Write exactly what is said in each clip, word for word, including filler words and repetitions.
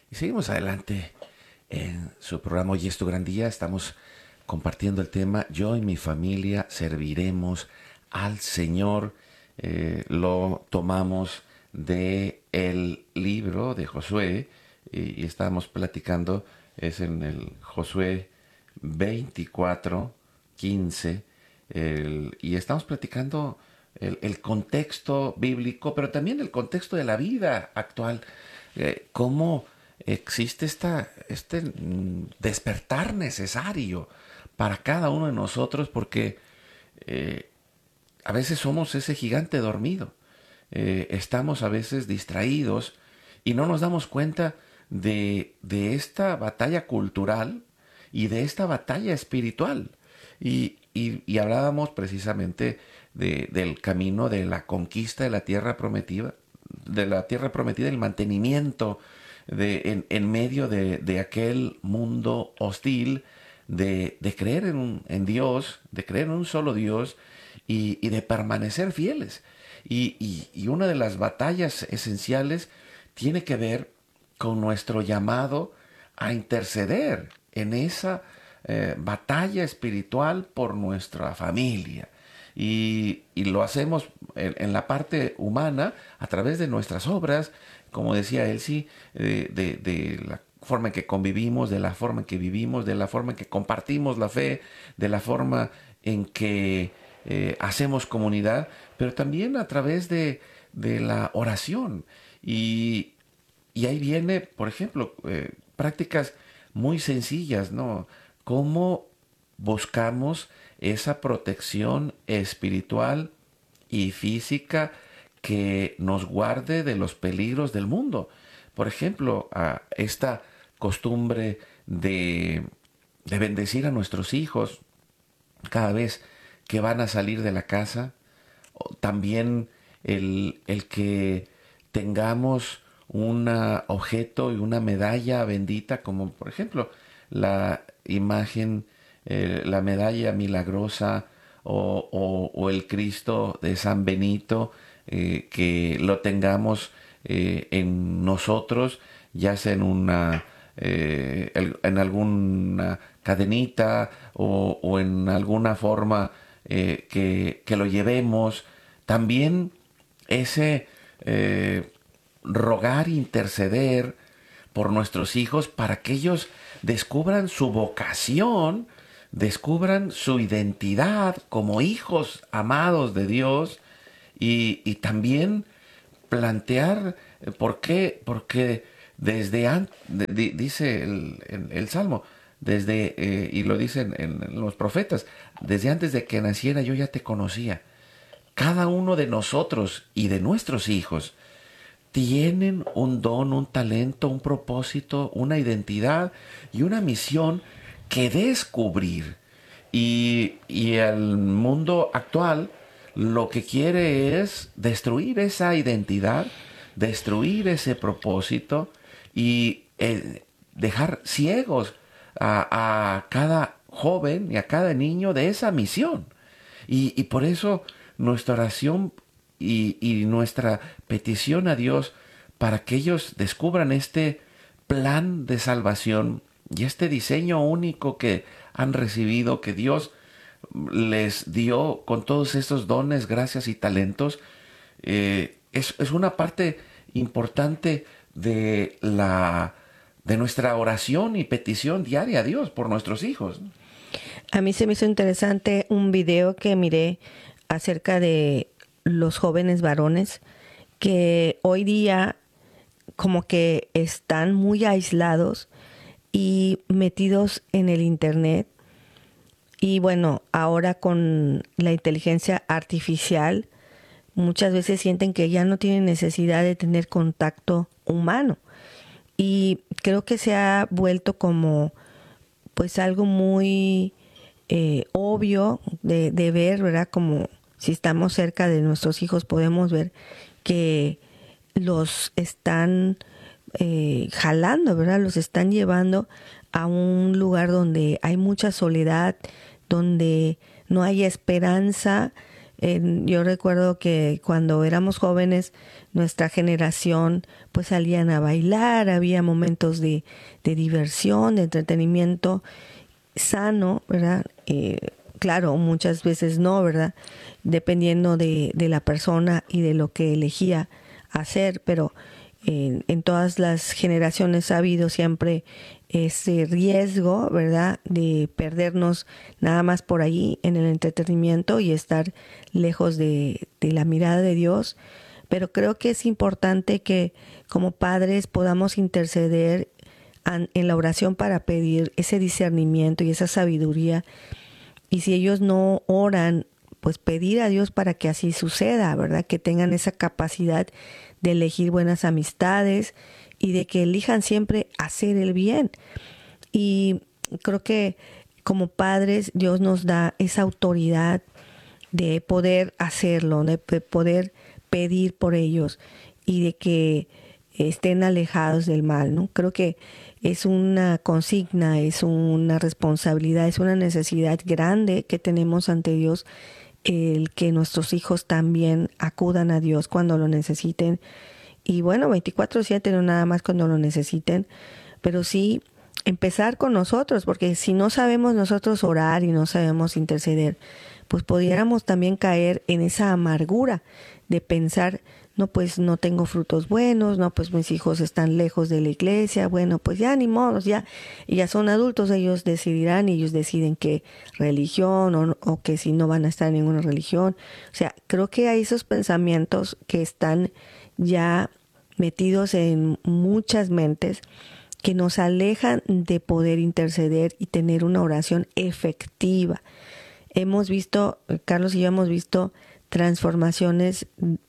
Y seguimos adelante en su programa Hoy es tu gran día. Estamos compartiendo el tema Yo y mi familia serviremos al Señor. Eh, lo tomamos de el libro de Josué y, y estábamos platicando, es en el Josué veinticuatro quince, el, y estamos platicando el, el contexto bíblico, pero también el contexto de la vida actual. Eh, cómo existe esta, este mm, despertar necesario para cada uno de nosotros, porque eh, a veces somos ese gigante dormido. Eh, estamos a veces distraídos y no nos damos cuenta de, de esta batalla cultural y de esta batalla espiritual. Y, y, y hablábamos precisamente de, del camino de la conquista de la tierra prometida, de la tierra prometida, el mantenimiento de, en, en medio de, de aquel mundo hostil, de, de creer en, un, en Dios, de creer en un solo Dios y, y de permanecer fieles. Y, y, y una de las batallas esenciales tiene que ver con nuestro llamado a interceder en esa eh, batalla espiritual por nuestra familia. Y, y lo hacemos en, en la parte humana a través de nuestras obras, como decía Elsie, de, de, de la forma en que convivimos, de la forma en que vivimos, de la forma en que compartimos la fe, de la forma en que eh, hacemos comunidad, pero también a través de, de la oración. Y, y ahí viene, por ejemplo, eh, prácticas muy sencillas, ¿no? Cómo buscamos esa protección espiritual y física que nos guarde de los peligros del mundo. Por ejemplo, a esta costumbre de, de bendecir a nuestros hijos cada vez que van a salir de la casa. También el, el que tengamos un objeto y una medalla bendita, como por ejemplo la imagen, eh, la medalla milagrosa o, o, o el Cristo de San Benito, eh, que lo tengamos eh, en nosotros, ya sea en una eh, el, en alguna cadenita o, o en alguna forma eh, que, que lo llevemos. También ese eh, rogar, interceder por nuestros hijos para que ellos descubran su vocación, descubran su identidad como hijos amados de Dios y, y también plantear eh, por qué, porque desde antes, dice el, el, el Salmo, desde, eh, y lo dicen en, en los profetas, desde antes de que naciera yo ya te conocía. Cada uno de nosotros y de nuestros hijos tienen un don, un talento, un propósito, una identidad y una misión que descubrir. Y, y el mundo actual lo que quiere es destruir esa identidad, destruir ese propósito y eh, dejar ciegos a, a cada joven y a cada niño de esa misión. Y, y por eso nuestra oración y, y nuestra petición a Dios para que ellos descubran este plan de salvación y este diseño único que han recibido, que Dios les dio con todos estos dones, gracias y talentos, eh, es, es una parte importante de la de nuestra oración y petición diaria a Dios por nuestros hijos. A mí se me hizo interesante un video que miré acerca de los jóvenes varones que hoy día como que están muy aislados y metidos en el internet. Y bueno, ahora con la inteligencia artificial, muchas veces sienten que ya no tienen necesidad de tener contacto humano. Y creo que se ha vuelto como pues algo muy eh, obvio de, de ver, ¿verdad? Como si estamos cerca de nuestros hijos podemos ver que los están eh, jalando, ¿verdad? Los están llevando a un lugar donde hay mucha soledad, donde no hay esperanza, Eh, yo recuerdo que cuando éramos jóvenes, nuestra generación, pues salían a bailar, había momentos de, de diversión, de entretenimiento sano, ¿verdad? Eh, claro, muchas veces no, ¿verdad? Dependiendo de, de la persona y de lo que elegía hacer, pero en, en todas las generaciones ha habido siempre ese riesgo, ¿verdad?, de perdernos nada más por ahí en el entretenimiento y estar lejos de, de la mirada de Dios. Pero creo que es importante que como padres podamos interceder an, en la oración para pedir ese discernimiento y esa sabiduría. Y si ellos no oran, pues pedir a Dios para que así suceda, ¿verdad? Que tengan esa capacidad de elegir buenas amistades y de que elijan siempre hacer el bien. Y creo que como padres Dios nos da esa autoridad de poder hacerlo, de poder pedir por ellos y de que estén alejados del mal, ¿no? Creo que es una consigna, es una responsabilidad, es una necesidad grande que tenemos ante Dios, el que nuestros hijos también acudan a Dios cuando lo necesiten. Y bueno, veinticuatro siete, no nada más cuando lo necesiten, pero sí empezar con nosotros, porque si no sabemos nosotros orar y no sabemos interceder, pues pudiéramos también caer en esa amargura de pensar, no, pues no tengo frutos buenos, no, pues mis hijos están lejos de la iglesia, bueno, pues ya ni modos, ya, ya son adultos, ellos decidirán y ellos deciden qué religión o, o que si no van a estar en ninguna religión. O sea, creo que hay esos pensamientos que están ya metidos en muchas mentes que nos alejan de poder interceder y tener una oración efectiva. Hemos visto, Carlos y yo hemos visto transformaciones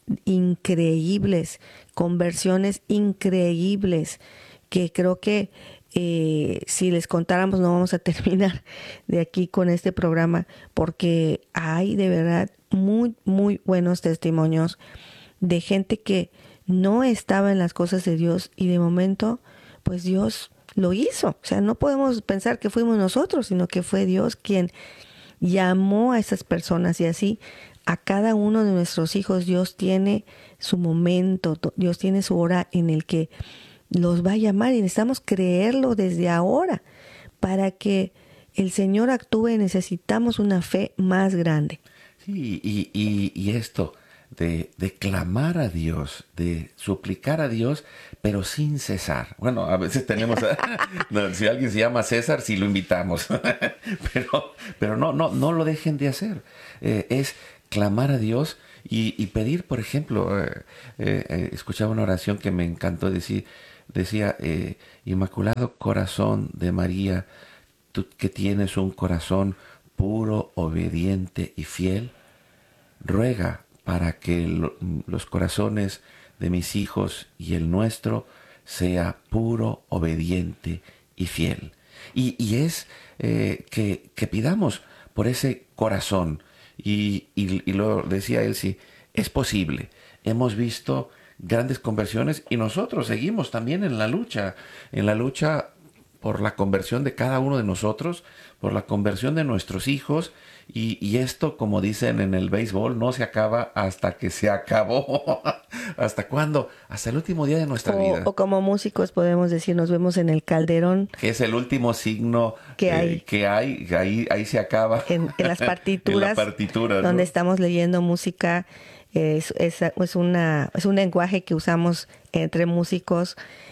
increíbles, conversiones increíbles, que creo que eh, si les contáramos no vamos a terminar de aquí con este programa, porque hay de verdad muy, muy buenos testimonios de gente que no estaba en las cosas de Dios y de momento, pues Dios lo hizo. O sea, no podemos pensar que fuimos nosotros, sino que fue Dios quien llamó a esas personas, y así a cada uno de nuestros hijos Dios tiene su momento, Dios tiene su hora en el que los va a llamar y necesitamos creerlo desde ahora para que el Señor actúe. Necesitamos una fe más grande. Sí, y, y, y esto de, de clamar a Dios, de suplicar a Dios, pero sin cesar. Bueno, a veces tenemos, no, si alguien se llama César, sí lo invitamos, pero, pero no, no, no lo dejen de hacer. Eh, es clamar a Dios y, y pedir, por ejemplo, eh, eh, escuchaba una oración que me encantó decir, decía, eh, Inmaculado Corazón de María, tú que tienes un corazón puro, obediente y fiel, ruega para que lo, los corazones de mis hijos y el nuestro sea puro, obediente y fiel. Y, y es eh, que, que pidamos por ese corazón. Y, y, y lo decía él, sí, es posible. Hemos visto grandes conversiones y nosotros seguimos también en la lucha, en la lucha por la conversión de cada uno de nosotros, por la conversión de nuestros hijos. Y, y esto, como dicen en el béisbol, no se acaba hasta que se acabó. ¿Hasta cuándo? Hasta el último día de nuestra o, vida. O como músicos podemos decir, nos vemos en el calderón. Que es el último signo que hay. Eh, que hay, ahí, ahí se acaba. En, en las partituras. En la partitura, donde ¿no? estamos leyendo música. Es, es, es, una, es un lenguaje que usamos entre músicos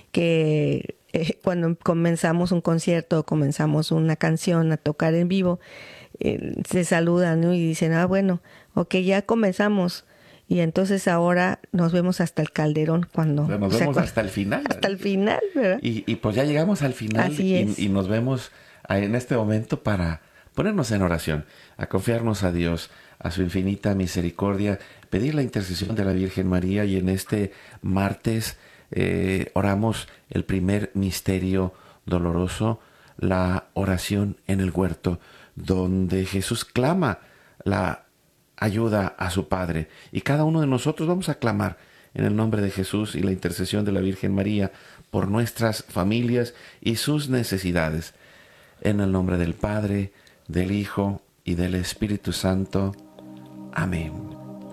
que eh, cuando comenzamos un concierto, comenzamos una canción a tocar en vivo, eh, se saludan, ¿no? Y dicen, ah, bueno, ok, ya comenzamos. Y entonces ahora nos vemos hasta el calderón cuando... Nos vemos o sea, hasta el final. Hasta el final, ¿verdad? Y, y pues ya llegamos al final. Así y, es. y nos vemos en este momento para ponernos en oración, a confiarnos a Dios, a su infinita misericordia, pedir la intercesión de la Virgen María. Y en este martes eh, oramos el primer misterio doloroso, la oración en el huerto, donde Jesús clama la ayuda a su Padre. Y cada uno de nosotros vamos a clamar en el nombre de Jesús y la intercesión de la Virgen María por nuestras familias y sus necesidades. En el nombre del Padre, del Hijo y del Espíritu Santo. Amén.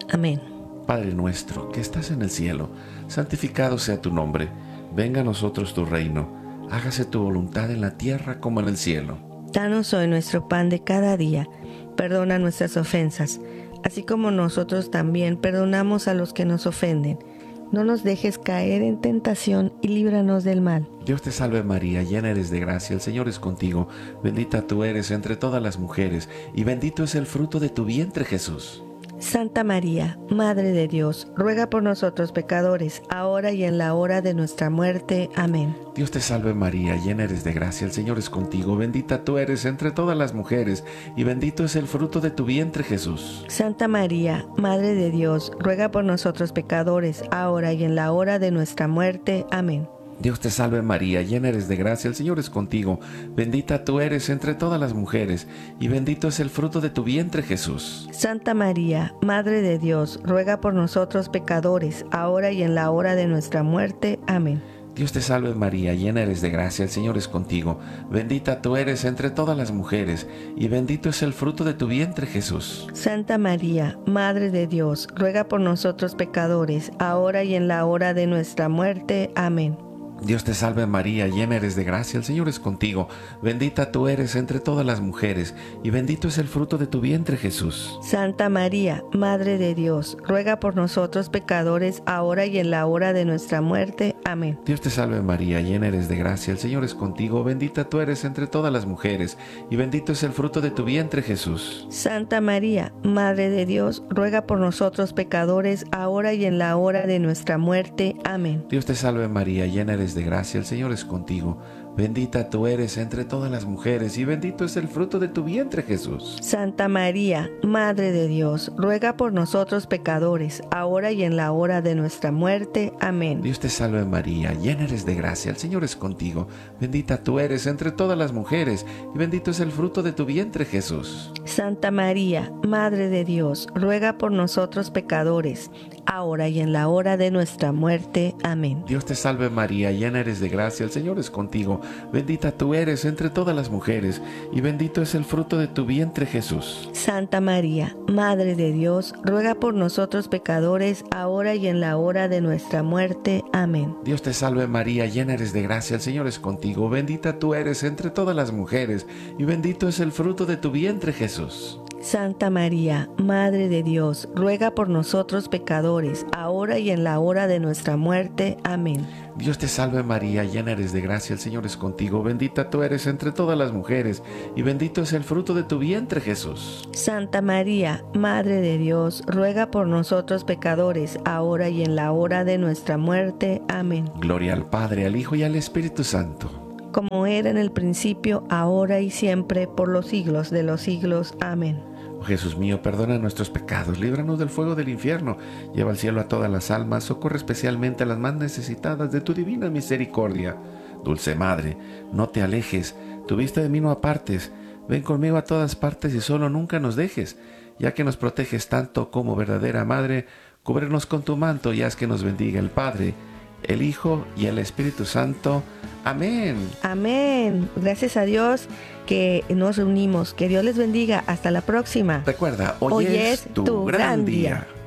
Amén. Padre nuestro, que estás en el cielo, santificado sea tu nombre. Venga a nosotros tu reino. Hágase tu voluntad en la tierra como en el cielo. Danos hoy nuestro pan de cada día. Perdona nuestras ofensas, así como nosotros también perdonamos a los que nos ofenden. No nos dejes caer en tentación y líbranos del mal. Dios te salve María, llena eres de gracia, el Señor es contigo. Bendita tú eres entre todas las mujeres, y bendito es el fruto de tu vientre, Jesús. Santa María, Madre de Dios, ruega por nosotros pecadores, ahora y en la hora de nuestra muerte. Amén. Dios te salve María, llena eres de gracia, el Señor es contigo. Bendita tú eres entre todas las mujeres, y bendito es el fruto de tu vientre, Jesús. Santa María, Madre de Dios, ruega por nosotros pecadores, ahora y en la hora de nuestra muerte. Amén. Dios te salve María, llena eres de gracia, el Señor es contigo. Bendita tú eres entre todas las mujeres, y bendito es el fruto de tu vientre, Jesús. Santa María, Madre de Dios, ruega por nosotros pecadores, ahora y en la hora de nuestra muerte. Amén. Dios te salve María, llena eres de gracia, el Señor es contigo. Bendita tú eres entre todas las mujeres, y bendito es el fruto de tu vientre, Jesús. Santa María, Madre de Dios, ruega por nosotros pecadores, ahora y en la hora de nuestra muerte. Amén. Dios te salve María, llena eres de gracia, el Señor es contigo. Bendita tú eres entre todas las mujeres, y bendito es el fruto de tu vientre, Jesús. Santa María, Madre de Dios, ruega por nosotros pecadores, ahora y en la hora de nuestra muerte. Amén. Dios te salve María, llena eres de gracia, el Señor es contigo. Bendita tú eres entre todas las mujeres, y bendito es el fruto de tu vientre, Jesús. Santa María, Madre de Dios, ruega por nosotros pecadores, ahora y en la hora de nuestra muerte. Amén. Dios te salve María, llena eres de gracia, el Señor es contigo. Bendita tú eres entre todas las mujeres, y bendito es el fruto de tu vientre, Jesús. Santa María, Madre de Dios, ruega por nosotros pecadores, ahora y en la hora de nuestra muerte. Amén. Dios te salve María, llena eres de gracia, el Señor es contigo. Bendita tú eres entre todas las mujeres, y bendito es el fruto de tu vientre, Jesús. Santa María, Madre de Dios, ruega por nosotros pecadores, ahora y en la hora de nuestra muerte. Amén. Dios te salve María, llena eres de gracia, el Señor es contigo. Bendita tú eres entre todas las mujeres, y bendito es el fruto de tu vientre, Jesús. Santa María, Madre de Dios, ruega por nosotros pecadores, ahora y en la hora de nuestra muerte. Amén. Dios te salve María, llena eres de gracia, el Señor es contigo. Bendita tú eres entre todas las mujeres, y bendito es el fruto de tu vientre, Jesús. Santa María, Madre de Dios, ruega por nosotros pecadores, ahora y en la hora de nuestra muerte. Amén. Dios te salve María, llena eres de gracia, el Señor es contigo. Bendita tú eres entre todas las mujeres, y bendito es el fruto de tu vientre, Jesús. Santa María, Madre de Dios, ruega por nosotros pecadores, ahora y en la hora de nuestra muerte. Amén. Gloria al Padre, al Hijo y al Espíritu Santo. Como era en el principio, ahora y siempre, por los siglos de los siglos. Amén. Oh Jesús mío, perdona nuestros pecados, líbranos del fuego del infierno, lleva al cielo a todas las almas, socorre especialmente a las más necesitadas de tu divina misericordia. Dulce Madre, no te alejes, tu vista de mí no apartes, ven conmigo a todas partes y solo nunca nos dejes, ya que nos proteges tanto como verdadera Madre, cúbrenos con tu manto y haz que nos bendiga el Padre, el Hijo y el Espíritu Santo. Amén. Amén. Gracias a Dios que nos reunimos. Que Dios les bendiga. Hasta la próxima. Recuerda, hoy, Hoy es es tu, tu gran gran día. día.